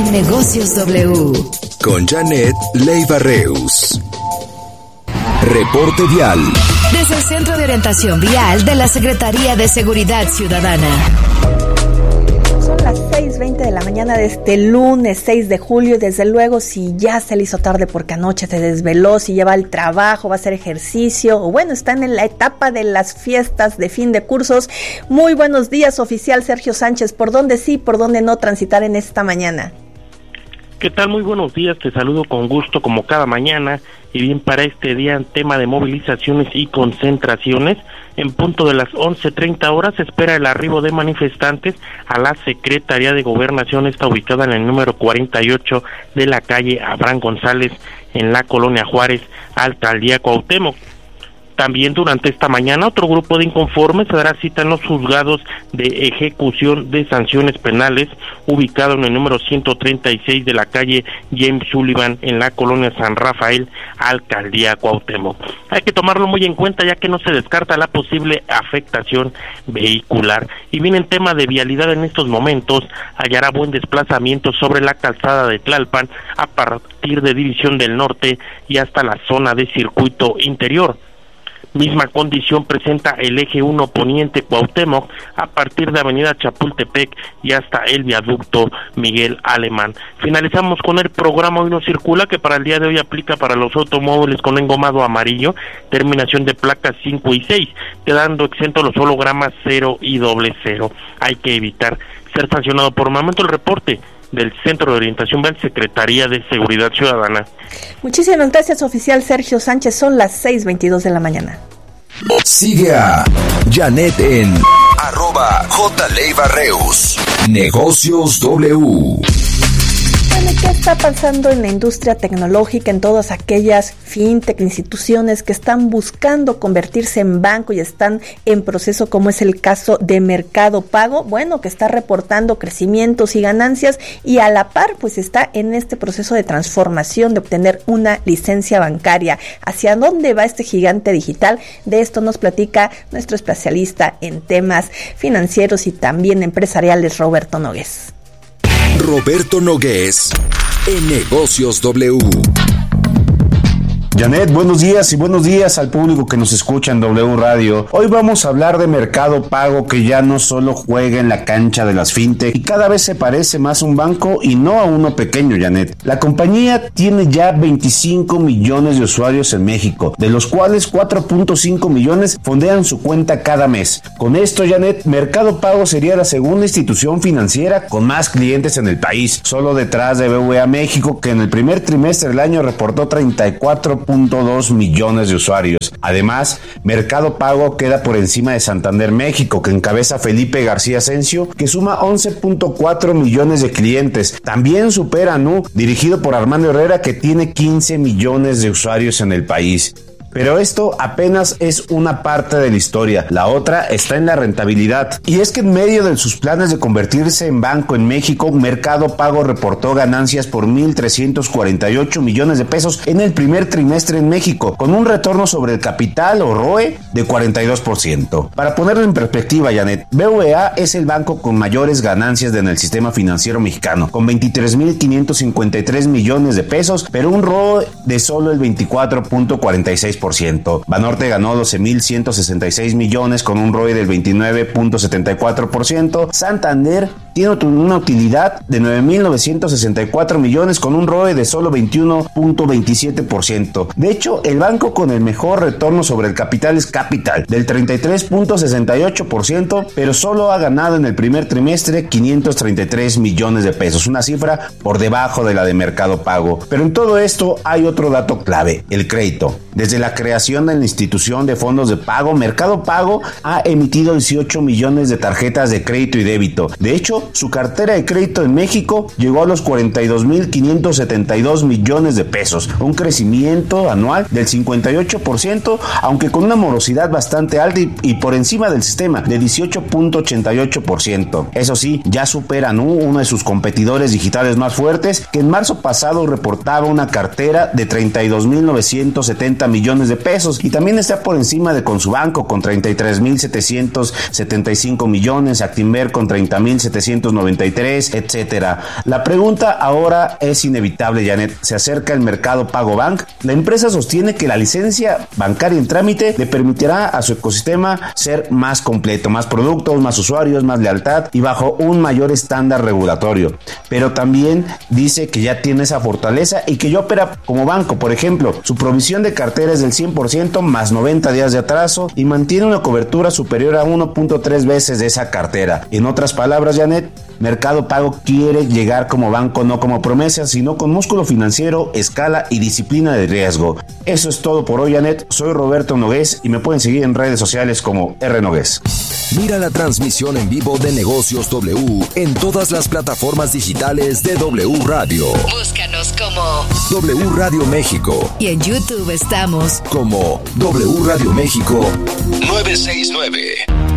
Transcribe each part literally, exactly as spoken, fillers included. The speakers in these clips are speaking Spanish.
Negocios W. Con Janet Leiva Reus. Reporte vial. Desde el Centro de Orientación Vial de la Secretaría de Seguridad Ciudadana. Son las seis veinte de la mañana de este lunes seis de julio y desde luego si ya se le hizo tarde porque anoche se desveló, si lleva al trabajo, va a hacer ejercicio o bueno, están en la etapa de las fiestas de fin de cursos. Muy buenos días, oficial Sergio Sánchez. ¿Por dónde sí, por dónde no transitar en esta mañana? ¿Qué tal? Muy buenos días, te saludo con gusto como cada mañana. Y bien, para este día, en tema de movilizaciones y concentraciones, en punto de las once treinta horas se espera el arribo de manifestantes a la Secretaría de Gobernación, está ubicada en el número cuarenta y ocho de la calle Abraham González, en la Colonia Juárez, Alcaldía Cuauhtémoc. También durante esta mañana otro grupo de inconformes se dará cita en los juzgados de ejecución de sanciones penales, ubicado en el número ciento treinta y seis de la calle James Sullivan, en la Colonia San Rafael, Alcaldía Cuauhtémoc. Hay que tomarlo muy en cuenta ya que no se descarta la posible afectación vehicular. Y bien, en tema de vialidad en estos momentos, hallará buen desplazamiento sobre la calzada de Tlalpan a partir de División del Norte y hasta la zona de circuito interior. Misma condición presenta el eje uno Poniente Cuauhtémoc a partir de Avenida Chapultepec y hasta el viaducto Miguel Alemán. Finalizamos con el programa Hoy No Circula, que para el día de hoy aplica para los automóviles con engomado amarillo, terminación de placas cinco y seis, quedando exentos los hologramas cero y doble cero. Hay que evitar ser sancionado. Por el momento el reporte del Centro de Orientación Vial, Secretaría de Seguridad Ciudadana. Muchísimas gracias, oficial Sergio Sánchez. Son las seis veintidós de la mañana. Sigue a Janet en arroba J. Leiva Reus. Negocios W. Bueno, ¿qué está pasando en la industria tecnológica, en todas aquellas fintech, instituciones que están buscando convertirse en banco y están en proceso, como es el caso de Mercado Pago? Bueno, que está reportando crecimientos y ganancias y a la par, pues está en este proceso de transformación, de obtener una licencia bancaria. ¿Hacia dónde va este gigante digital? De esto nos platica nuestro especialista en temas financieros y también empresariales, Roberto Nogués. Roberto Nogués, en Negocios W. Janet, buenos días y buenos días al público que nos escucha en W Radio. Hoy vamos a hablar de Mercado Pago, que ya no solo juega en la cancha de las fintech y cada vez se parece más a un banco y no a uno pequeño, Janet. La compañía tiene ya veinticinco millones de usuarios en México, de los cuales cuatro punto cinco millones fondean su cuenta cada mes. Con esto, Janet, Mercado Pago sería la segunda institución financiera con más clientes en el país, solo detrás de B B V A México, que en el primer trimestre del año reportó treinta y cuatro punto dos millones de usuarios. Además, Mercado Pago queda por encima de Santander México, que encabeza Felipe García Asensio, que suma once punto cuatro millones de clientes. También supera Nu, dirigido por Armando Herrera, que tiene quince millones de usuarios en el país. Pero esto apenas es una parte de la historia, la otra está en la rentabilidad. Y es que en medio de sus planes de convertirse en banco en México, Mercado Pago reportó ganancias por mil trescientos cuarenta y ocho millones de pesos en el primer trimestre en México, con un retorno sobre el capital o R O E de cuarenta y dos por ciento. Para ponerlo en perspectiva, Janet, B B V A es el banco con mayores ganancias en el sistema financiero mexicano, con veintitrés mil quinientos cincuenta y tres millones de pesos, pero un R O E de solo el veinticuatro punto cuarenta y seis por ciento. Banorte ganó doce mil ciento sesenta y seis millones con un R O E del veintinueve punto setenta y cuatro por ciento. Santander tiene una utilidad de nueve mil novecientos sesenta y cuatro millones con un R O E de solo veintiuno punto veintisiete por ciento. De hecho, el banco con el mejor retorno sobre el capital es Capital, del treinta y tres punto sesenta y ocho por ciento, pero solo ha ganado en el primer trimestre quinientos treinta y tres millones de pesos, una cifra por debajo de la de Mercado Pago. Pero en todo esto hay otro dato clave, el crédito. Desde la creación de la institución de fondos de pago, Mercado Pago ha emitido dieciocho millones de tarjetas de crédito y débito. De hecho, su cartera de crédito en México llegó a los cuarenta y dos mil quinientos setenta y dos millones de pesos, un crecimiento anual del cincuenta y ocho por ciento, aunque con una morosidad bastante alta y, y por encima del sistema de dieciocho punto ochenta y ocho por ciento. Eso sí, ya superan uno de sus competidores digitales más fuertes, que en marzo pasado reportaba una cartera de treinta y dos mil novecientos setenta millones millones de pesos, y también está por encima de Consubanco con treinta y tres mil setecientos setenta y cinco millones, Actinver con treinta mil setecientos noventa y tres, etcétera. La pregunta ahora es inevitable, Janet. ¿Se acerca el mercado Pago Bank? La empresa sostiene que la licencia bancaria en trámite le permitirá a su ecosistema ser más completo, más productos, más usuarios, más lealtad y bajo un mayor estándar regulatorio. Pero también dice que ya tiene esa fortaleza y que ya opera como banco. Por ejemplo, su provisión de cartera es del cien por ciento más noventa días de atraso y mantiene una cobertura superior a uno punto tres veces de esa cartera. En otras palabras, Janet, Mercado Pago quiere llegar como banco, no como promesa, sino con músculo financiero, escala y disciplina de riesgo. Eso es todo por hoy, Janet. Soy Roberto Nogués y me pueden seguir en redes sociales como R Nogués. Mira la transmisión en vivo de Negocios W en todas las plataformas digitales de W Radio. Búscanos como W Radio México. Y en YouTube estamos como W Radio México novecientos sesenta y nueve.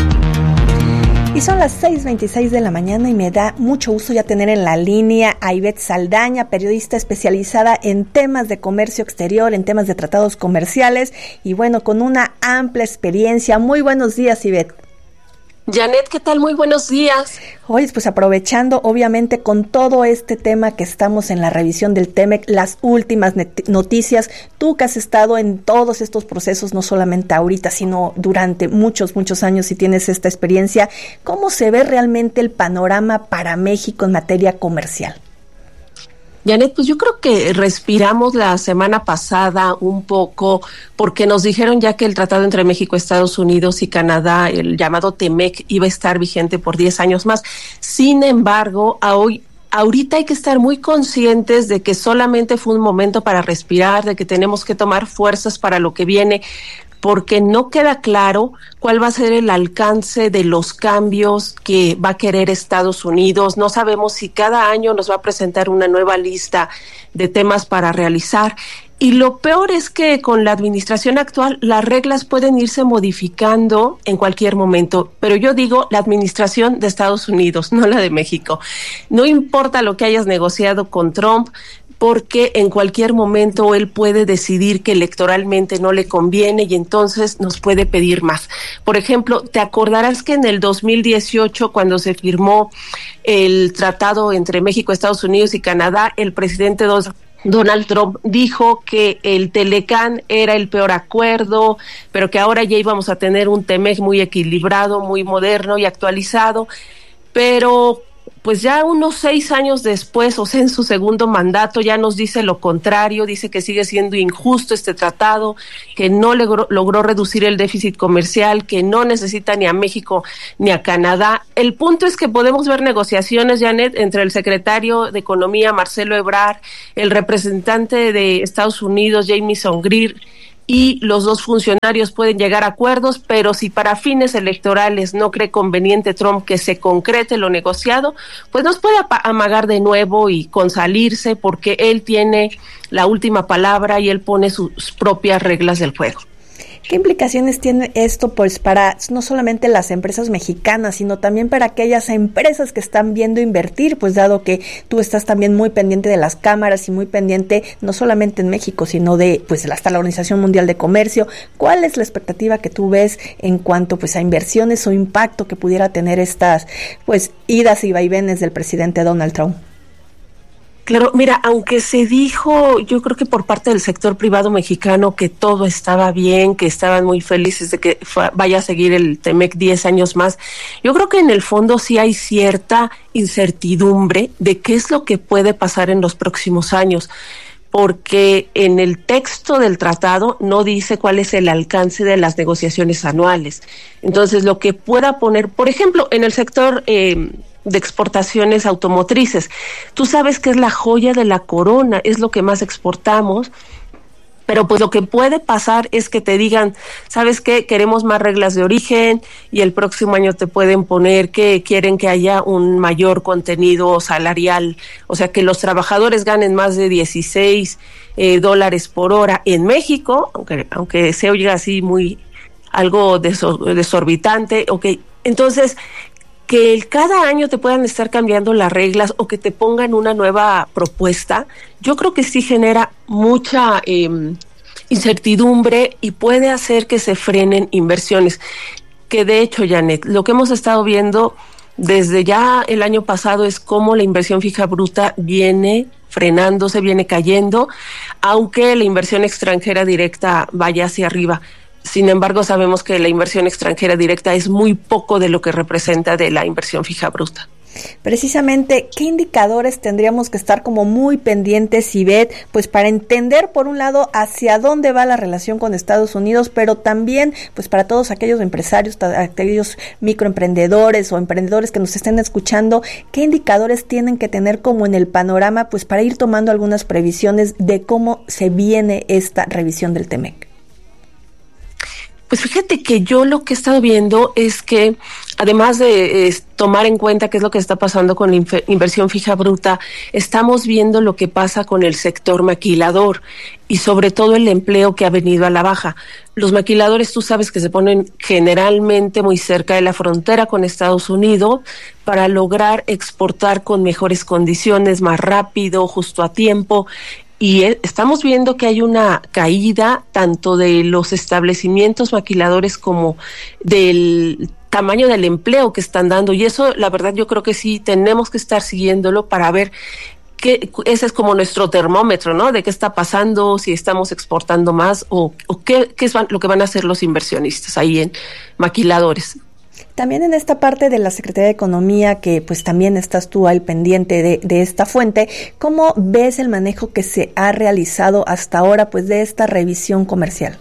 Y son las seis veintiséis de la mañana y me da mucho gusto ya tener en la línea a Ivette Saldaña, periodista especializada en temas de comercio exterior, en temas de tratados comerciales y bueno, con una amplia experiencia. Muy buenos días, Ivette. Janet, ¿qué tal? Muy buenos días. Oye, pues aprovechando obviamente con todo este tema que estamos en la revisión del T M E C, las últimas noticias, tú que has estado en todos estos procesos, no solamente ahorita, sino durante muchos, muchos años y tienes esta experiencia, ¿cómo se ve realmente el panorama para México en materia comercial? Janet, pues yo creo que respiramos la semana pasada un poco porque nos dijeron ya que el tratado entre México, Estados Unidos y Canadá, el llamado T M E C, iba a estar vigente por diez años más. Sin embargo, a hoy ahorita hay que estar muy conscientes de que solamente fue un momento para respirar, de que tenemos que tomar fuerzas para lo que viene, porque no queda claro cuál va a ser el alcance de los cambios que va a querer Estados Unidos. No sabemos si cada año nos va a presentar una nueva lista de temas para realizar. Y lo peor es que con la administración actual las reglas pueden irse modificando en cualquier momento, pero yo digo la administración de Estados Unidos, no la de México. No importa lo que hayas negociado con Trump, porque en cualquier momento él puede decidir que electoralmente no le conviene y entonces nos puede pedir más. Por ejemplo, te acordarás que en el dos mil dieciocho, cuando se firmó el tratado entre México, Estados Unidos y Canadá, el presidente dos Donald Trump dijo que el Telecán era el peor acuerdo, pero que ahora ya íbamos a tener un T M E C muy equilibrado, muy moderno y actualizado, pero pues ya unos seis años después, o sea, en su segundo mandato, ya nos dice lo contrario, dice que sigue siendo injusto este tratado, que no logró, logró reducir el déficit comercial, que no necesita ni a México ni a Canadá. El punto es que podemos ver negociaciones, Janet, entre el secretario de Economía, Marcelo Ebrard, el representante de Estados Unidos, Jamieson Greer, y los dos funcionarios pueden llegar a acuerdos, pero si para fines electorales no cree conveniente Trump que se concrete lo negociado, pues nos puede amagar de nuevo y consalirse porque él tiene la última palabra y él pone sus propias reglas del juego. ¿Qué implicaciones tiene esto pues para no solamente las empresas mexicanas, sino también para aquellas empresas que están viendo invertir, pues dado que tú estás también muy pendiente de las cámaras y muy pendiente no solamente en México, sino de pues hasta la Organización Mundial de Comercio? ¿Cuál es la expectativa que tú ves en cuanto pues a inversiones o impacto que pudiera tener estas pues idas y vaivenes del presidente Donald Trump? Claro, mira, aunque se dijo, yo creo que por parte del sector privado mexicano que todo estaba bien, que estaban muy felices de que vaya a seguir el T M E C diez años más, yo creo que en el fondo sí hay cierta incertidumbre de qué es lo que puede pasar en los próximos años, porque en el texto del tratado no dice cuál es el alcance de las negociaciones anuales. Entonces, lo que pueda poner, por ejemplo, en el sector eh, de exportaciones automotrices, tú sabes que es la joya de la corona, es lo que más exportamos, pero pues lo que puede pasar es que te digan, ¿sabes qué? Queremos más reglas de origen y el próximo año te pueden poner que quieren que haya un mayor contenido salarial, o sea, que los trabajadores ganen más de dieciséis eh, dólares por hora en México, aunque, aunque se oiga así muy algo desor- desorbitante, ok, entonces que cada año te puedan estar cambiando las reglas o que te pongan una nueva propuesta, yo creo que sí genera mucha eh, incertidumbre y puede hacer que se frenen inversiones. Que de hecho, Janet, lo que hemos estado viendo desde ya el año pasado es cómo la inversión fija bruta viene frenándose, viene cayendo, aunque la inversión extranjera directa vaya hacia arriba. Sin embargo, sabemos que la inversión extranjera directa es muy poco de lo que representa de la inversión fija bruta. Precisamente, ¿qué indicadores tendríamos que estar como muy pendientes, Ivette, pues para entender, por un lado, hacia dónde va la relación con Estados Unidos, pero también, pues para todos aquellos empresarios, aquellos microemprendedores o emprendedores que nos estén escuchando, qué indicadores tienen que tener como en el panorama, pues para ir tomando algunas previsiones de cómo se viene esta revisión del TEMEC? Pues fíjate que yo lo que he estado viendo es que, además de eh, tomar en cuenta qué es lo que está pasando con la inf- inversión fija bruta, estamos viendo lo que pasa con el sector maquilador y sobre todo el empleo que ha venido a la baja. Los maquiladores, tú sabes que se ponen generalmente muy cerca de la frontera con Estados Unidos para lograr exportar con mejores condiciones, más rápido, justo a tiempo. Y estamos viendo que hay una caída tanto de los establecimientos maquiladores como del tamaño del empleo que están dando. Y eso, la verdad, yo creo que sí tenemos que estar siguiéndolo para ver qué, ese es como nuestro termómetro, ¿no? De qué está pasando, si estamos exportando más o, o qué, qué es lo que van a hacer los inversionistas ahí en maquiladores. También en esta parte de la Secretaría de Economía, que pues también estás tú al pendiente de, de esta fuente, ¿cómo ves el manejo que se ha realizado hasta ahora pues de esta revisión comercial?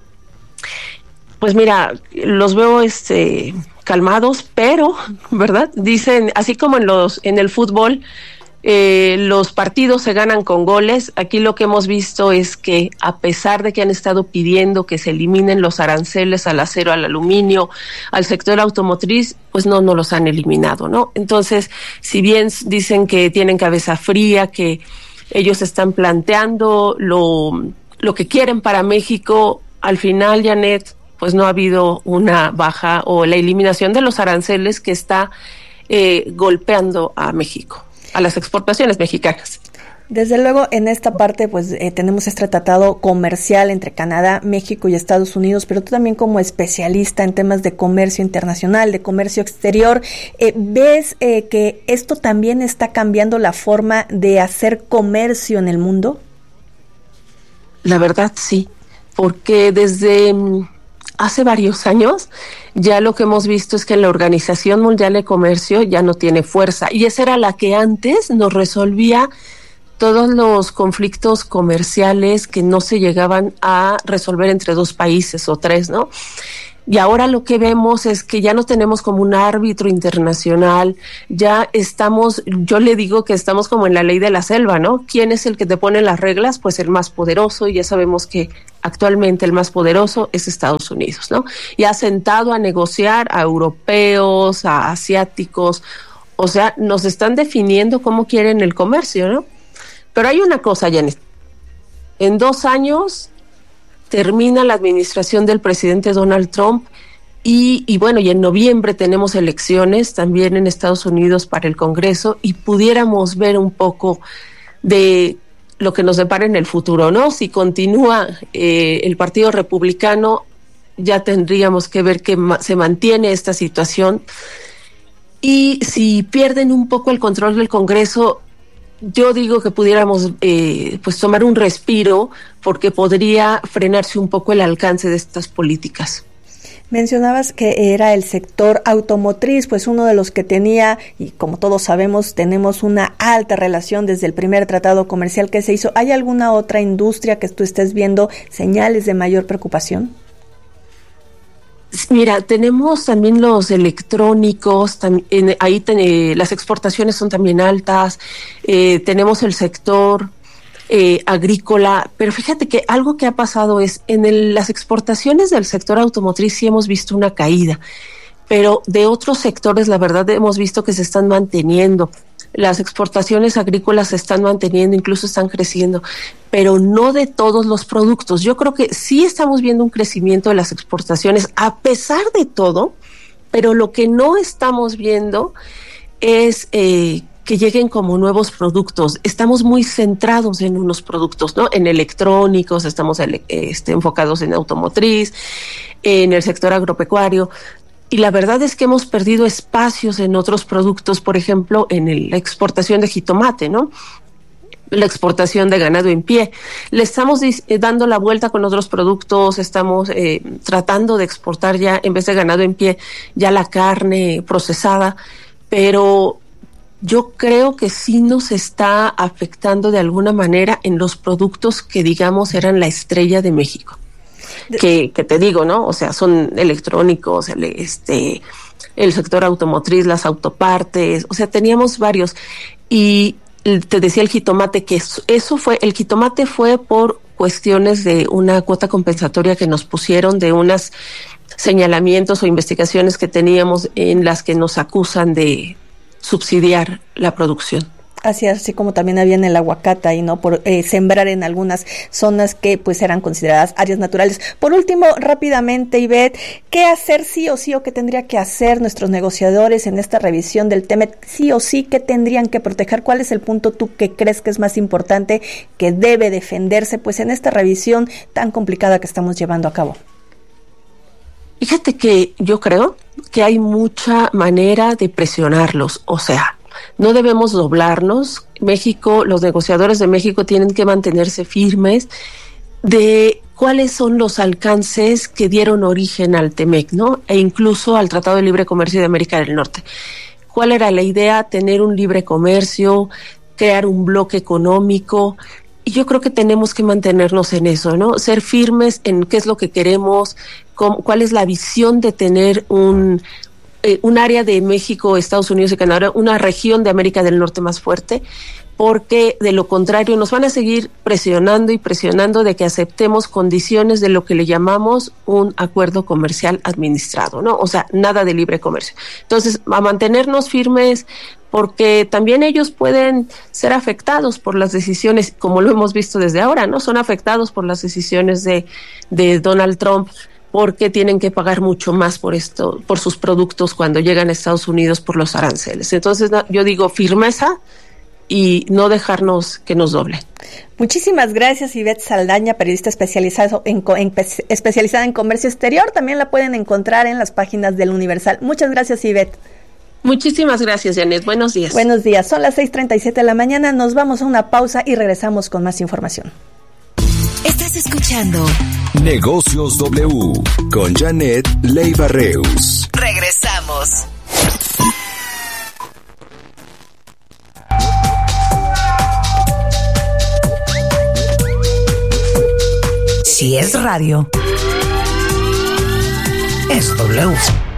Pues mira, los veo este calmados, pero, ¿verdad? Dicen, así como en los en el fútbol, Eh, los partidos se ganan con goles. Aquí lo que hemos visto es que a pesar de que han estado pidiendo que se eliminen los aranceles al acero, al aluminio, al sector automotriz, pues no, no los han eliminado, ¿no? Entonces, si bien dicen que tienen cabeza fría, que ellos están planteando lo, lo que quieren para México, al final, Janet, pues no ha habido una baja o la eliminación de los aranceles que está eh, golpeando a México, a las exportaciones mexicanas. Desde luego, en esta parte, pues eh, tenemos este tratado comercial entre Canadá, México y Estados Unidos, pero tú también como especialista en temas de comercio internacional, de comercio exterior, eh, ¿ves eh, que esto también está cambiando la forma de hacer comercio en el mundo? La verdad, sí, porque desde hace varios años ya lo que hemos visto es que la Organización Mundial de Comercio ya no tiene fuerza, y esa era la que antes nos resolvía todos los conflictos comerciales que no se llegaban a resolver entre dos países o tres, ¿no? Y ahora lo que vemos es que ya no tenemos como un árbitro internacional, ya estamos, yo le digo que estamos como en la ley de la selva, ¿no? ¿Quién es el que te pone las reglas? Pues el más poderoso, y ya sabemos que actualmente el más poderoso es Estados Unidos, ¿no? Y ha sentado a negociar a europeos, a asiáticos, o sea, nos están definiendo cómo quieren el comercio, ¿no? Pero hay una cosa, Janet, en dos años termina la administración del presidente Donald Trump y, y bueno, y en noviembre tenemos elecciones también en Estados Unidos para el Congreso, y pudiéramos ver un poco de lo que nos depara en el futuro, ¿no? Si continúa eh, el Partido Republicano, ya tendríamos que ver que ma- se mantiene esta situación, y si pierden un poco el control del Congreso, yo digo que pudiéramos eh, pues tomar un respiro, porque podría frenarse un poco el alcance de estas políticas. Mencionabas que era el sector automotriz, pues uno de los que tenía, y como todos sabemos, tenemos una alta relación desde el primer tratado comercial que se hizo. ¿Hay alguna otra industria que tú estés viendo señales de mayor preocupación? Mira, tenemos también los electrónicos, tam, en, ahí ten, eh, las exportaciones son también altas, eh, tenemos el sector eh, agrícola, pero fíjate que algo que ha pasado es, en el, las exportaciones del sector automotriz sí hemos visto una caída, pero de otros sectores la verdad hemos visto que se están manteniendo. Las exportaciones agrícolas se están manteniendo, incluso están creciendo, pero no de todos los productos. Yo creo que sí estamos viendo un crecimiento de las exportaciones a pesar de todo, pero lo que no estamos viendo es eh, que lleguen como nuevos productos. Estamos muy centrados en unos productos, ¿no? En electrónicos, estamos este, enfocados en automotriz, en el sector agropecuario. Y la verdad es que hemos perdido espacios en otros productos, por ejemplo, en el, la exportación de jitomate, ¿no? La exportación de ganado en pie. Le estamos dis- dando la vuelta con otros productos, estamos eh, tratando de exportar ya, en vez de ganado en pie, ya la carne procesada, pero yo creo que sí nos está afectando de alguna manera en los productos que, digamos, eran la estrella de México. Que, que te digo, ¿no? O sea, son electrónicos, el, este, el sector automotriz, las autopartes, o sea, teníamos varios. Y te decía el jitomate, que eso fue, el jitomate fue por cuestiones de una cuota compensatoria que nos pusieron, de unos señalamientos o investigaciones que teníamos en las que nos acusan de subsidiar la producción. Así, así como también había en el aguacate ahí, ¿no? Por eh, sembrar en algunas zonas que pues eran consideradas áreas naturales. Por último, rápidamente, Ivette, ¿qué hacer sí o sí o qué tendría que hacer nuestros negociadores en esta revisión del T M E C? Sí o sí, ¿qué tendrían que proteger? ¿Cuál es el punto tú que crees que es más importante, que debe defenderse pues en esta revisión tan complicada que estamos llevando a cabo? Fíjate que yo creo que hay mucha manera de presionarlos, o sea, no debemos doblarnos. México, los negociadores de México tienen que mantenerse firmes de cuáles son los alcances que dieron origen al T M E C, ¿no? E incluso al Tratado de Libre Comercio de América del Norte. ¿Cuál era la idea? Tener un libre comercio, crear un bloque económico. Y yo creo que tenemos que mantenernos en eso, ¿no? Ser firmes en qué es lo que queremos, cómo, cuál es la visión de tener un Eh, un área de México, Estados Unidos y Canadá, una región de América del Norte más fuerte, porque de lo contrario nos van a seguir presionando y presionando de que aceptemos condiciones de lo que le llamamos un acuerdo comercial administrado, ¿no? O sea, nada de libre comercio. Entonces, a mantenernos firmes, porque también ellos pueden ser afectados por las decisiones, como lo hemos visto desde ahora, ¿no? Son afectados por las decisiones de, de Donald Trump, porque tienen que pagar mucho más por esto, por sus productos cuando llegan a Estados Unidos por los aranceles. Entonces, yo digo firmeza y no dejarnos que nos doble. Muchísimas gracias, Ivette Saldaña, periodista especializado en, en, especializada en comercio exterior. También la pueden encontrar en las páginas del Universal. Muchas gracias, Ivette. Muchísimas gracias, Janet. Buenos días. Buenos días. Son las seis treinta y siete de la mañana. Nos vamos a una pausa y regresamos con más información. Estás escuchando Negocios W con Janet Leiva Reus. Regresamos. Si es radio, es W.